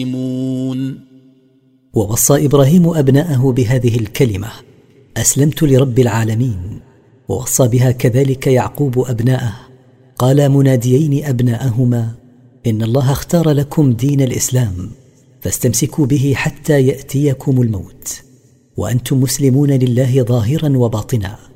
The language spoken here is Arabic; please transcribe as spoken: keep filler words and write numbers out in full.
ووصى إبراهيم أبناءه بهذه الكلمة: أسلمت لرب العالمين. ووصى بها كذلك يعقوب أبناءه، قال مناديين أبناءهما: إن الله اختار لكم دين الإسلام فاستمسكوا به حتى يأتيكم الموت، وأنتم مسلمون لله ظاهرا وباطنا.